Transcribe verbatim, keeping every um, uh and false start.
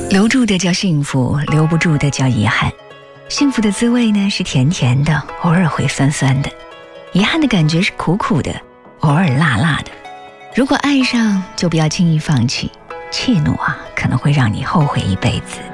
留住的叫幸福，留不住的叫遗憾。幸福的滋味呢是甜甜的，偶尔会酸酸的；遗憾的感觉是苦苦的，偶尔辣辣的。如果爱上，就不要轻易放弃，怯懦啊，可能会让你后悔一辈子。